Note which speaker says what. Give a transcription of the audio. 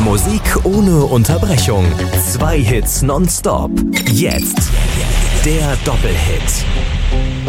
Speaker 1: Musik ohne Unterbrechung. 2 Hits nonstop. Jetzt der Doppelhit.